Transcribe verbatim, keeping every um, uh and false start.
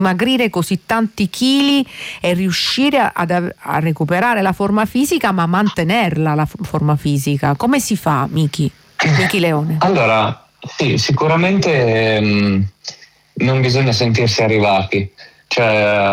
dimagrire così tanti chili e riuscire a, ad- a recuperare la forma fisica, ma mantenerla la f- forma fisica? Come si fa, Miki? Miki Leone. Allora, sì, sicuramente ehm, non bisogna sentirsi arrivati, cioè